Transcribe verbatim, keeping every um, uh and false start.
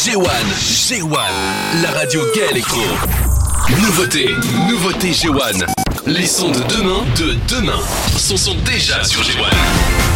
G un, G un, la radio Gay Electro. Nouveauté, nouveauté G un. Les sons de demain, de demain, sont, sont déjà sur G un.